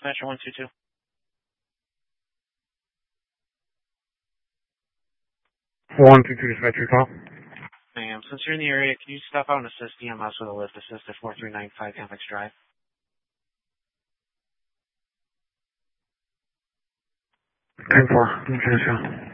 dispatcher 122. One two two dispatcher call. Ma'am, since you're in the area, can you stop out and assist EMS with a lift assist at 4395 Amex Drive? Ten four.